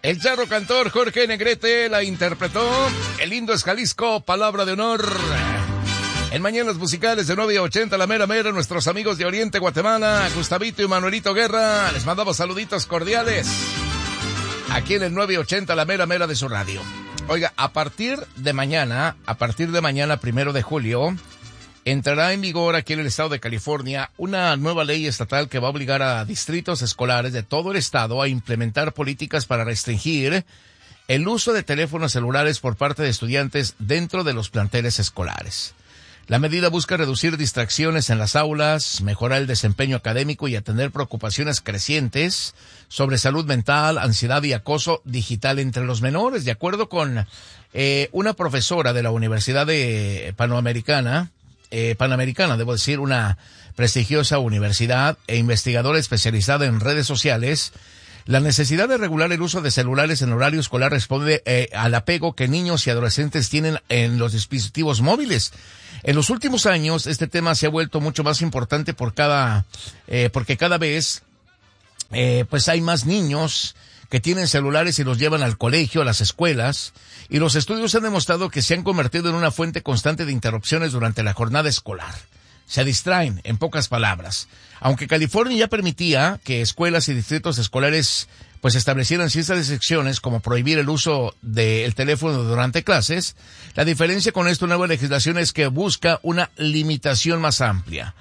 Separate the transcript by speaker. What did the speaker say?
Speaker 1: El charro cantor Jorge Negrete la interpretó. El lindo es Jalisco, palabra de honor. En Mañanas Musicales de 9 a 80, la mera mera, nuestros amigos de Oriente, Guatemala, Gustavito y Manuelito Guerra, les mandamos saluditos cordiales. Aquí en el 9 a 80, la mera mera de su radio. Oiga, a partir de mañana, 1 de julio, entrará en vigor aquí en el estado de California una nueva ley estatal que va a obligar a distritos escolares de todo el estado a implementar políticas para restringir el uso de teléfonos celulares por parte de estudiantes dentro de los planteles escolares. La medida busca reducir distracciones en las aulas, mejorar el desempeño académico y atender preocupaciones crecientes sobre salud mental, ansiedad y acoso digital entre los menores. De acuerdo con una profesora de la Universidad de Panamericana, debo decir, una prestigiosa universidad e investigadora especializada en redes sociales, la necesidad de regular el uso de celulares en horario escolar responde al apego que niños y adolescentes tienen en los dispositivos móviles. En los últimos años, este tema se ha vuelto mucho más importante porque cada vez, pues hay más niños que tienen celulares y los llevan al colegio, a las escuelas, y los estudios han demostrado que se han convertido en una fuente constante de interrupciones durante la jornada escolar. Se distraen, en pocas palabras. Aunque California ya permitía que escuelas y distritos escolares pues establecieran ciertas restricciones como prohibir el uso del teléfono durante clases, la diferencia con esta nueva legislación es que busca una limitación más amplia.